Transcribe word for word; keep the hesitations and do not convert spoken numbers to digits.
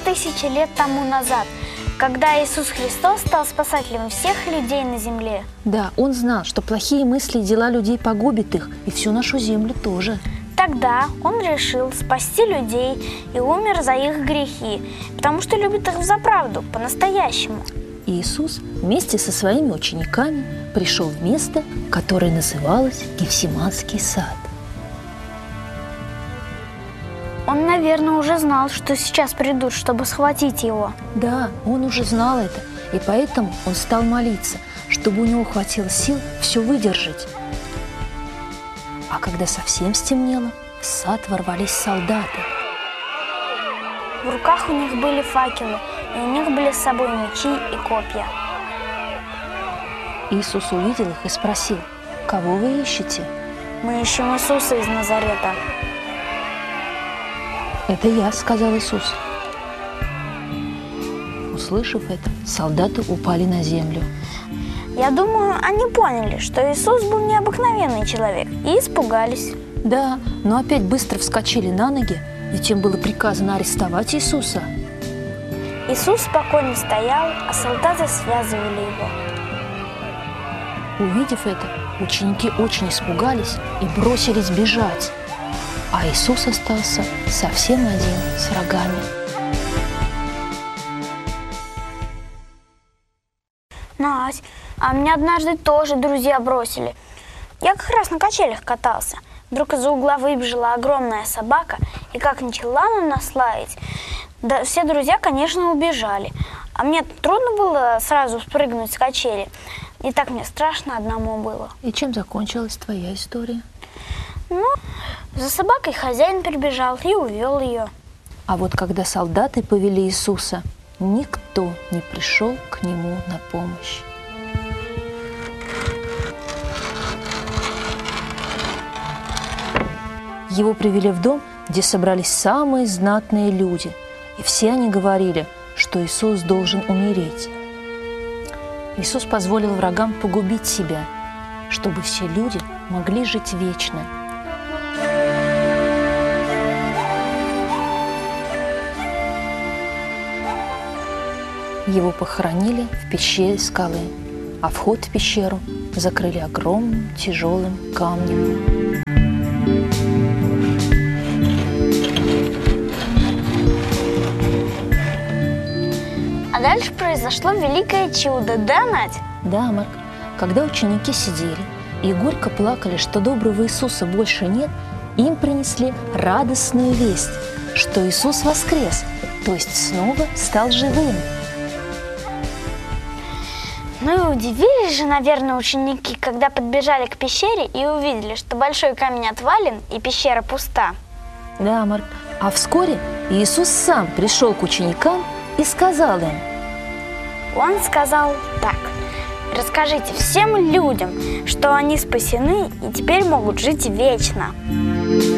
тысячи лет тому назад, когда Иисус Христос стал спасателем всех людей на земле. Да, Он знал, что плохие мысли и дела людей погубят их, и всю нашу землю тоже. Тогда Он решил спасти людей и умер за их грехи, потому что любит их взаправду, по-настоящему. И Иисус вместе со своими учениками пришел в место, которое называлось Гефсиманский сад. Он, наверное, уже знал, что сейчас придут, чтобы схватить его. Да, он уже знал это, и поэтому он стал молиться, чтобы у него хватило сил все выдержать. А когда совсем стемнело, в сад ворвались солдаты. В руках у них были факелы, и у них были с собой мечи и копья. Иисус увидел их и спросил: «Кого вы ищете?» «Мы ищем Иисуса из Назарета». «Это я», — сказал Иисус. Услышав это, солдаты упали на землю. Я думаю, они поняли, что Иисус был необыкновенный человек, и испугались. Да, но опять быстро вскочили на ноги, ведь им было приказано арестовать Иисуса. Иисус спокойно стоял, а солдаты связывали его. Увидев это, ученики очень испугались и бросились бежать. А Иисус остался совсем один с врагами. Надь, а меня однажды тоже друзья бросили. Я как раз на качелях катался. Вдруг из-за угла выбежала огромная собака, и как начала на нас лаять, да все друзья, конечно, убежали. А мне трудно было сразу спрыгнуть с качели. И так мне страшно одному было. И чем закончилась твоя история? Ну, за собакой хозяин прибежал и увел ее. А вот когда солдаты повели Иисуса, никто не пришел к Нему на помощь. Его привели в дом, где собрались самые знатные люди, и все они говорили, что Иисус должен умереть. Иисус позволил врагам погубить себя, чтобы все люди могли жить вечно. Его похоронили в пещере скалы, а вход в пещеру закрыли огромным тяжелым камнем. А дальше произошло великое чудо, да, Надь? Да, Марк. Когда ученики сидели и горько плакали, что доброго Иисуса больше нет, им принесли радостную весть, что Иисус воскрес, то есть снова стал живым. Ну и удивились же, наверное, ученики, когда подбежали к пещере и увидели, что большой камень отвален и пещера пуста. Да, Марк. А вскоре Иисус сам пришел к ученикам и сказал им: Он сказал так: расскажите всем людям, что они спасены и теперь могут жить вечно.